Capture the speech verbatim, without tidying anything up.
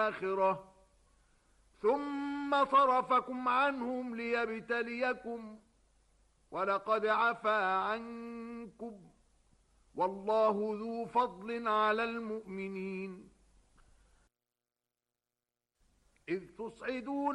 الآخرة ثم صرفكم عنهم ليبتليكم ولقد عفا عنكم والله ذو فضل على المؤمنين إذ تصعدون